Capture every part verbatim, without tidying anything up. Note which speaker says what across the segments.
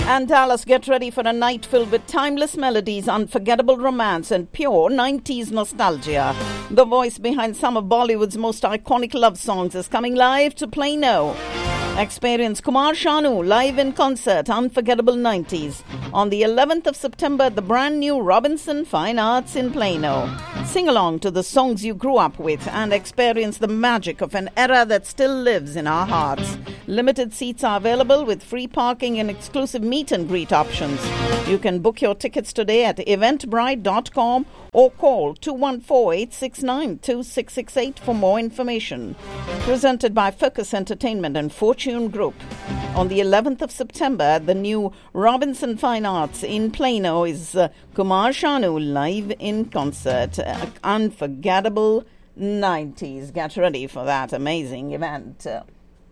Speaker 1: And Dallas, get ready for a night filled with timeless melodies, unforgettable romance, and pure nineties nostalgia. The voice behind some of Bollywood's most iconic love songs is coming live to Plano. Experience Kumar Sanu live in concert, Unforgettable nineties, on the eleventh of September at the brand new Robinson Fine Arts in Plano. Sing along to the songs you grew up with and experience the magic of an era that still lives in our hearts. Limited seats are available with free parking and exclusive meet and greet options. You can book your tickets today at eventbrite dot com or call two one four, eight six nine, two six six eight for more information. Presented by Focus Entertainment and Fortune Group. On the eleventh of September at the new Robinson Fine Arts in Plano is uh, Kumar Sanu live in concert. Uh, unforgettable nineties. Get ready for that amazing event. Uh,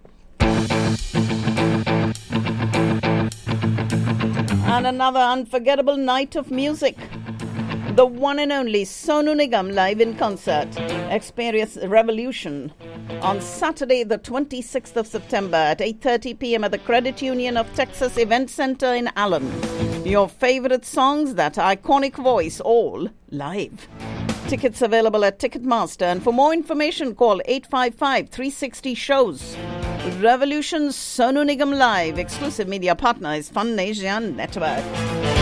Speaker 1: and another unforgettable night of music. The one and only Sonu Nigam live in concert. Experience Revolution on Saturday the twenty-sixth of September at eight thirty p.m. at the Credit Union of Texas Event Center in Allen. Your favorite songs, that iconic voice, all live. Tickets available at Ticketmaster, and for more information call eight five five, three six zero, shows. Revolution Sonu Nigam live. Exclusive media partner is Fun Nation Network.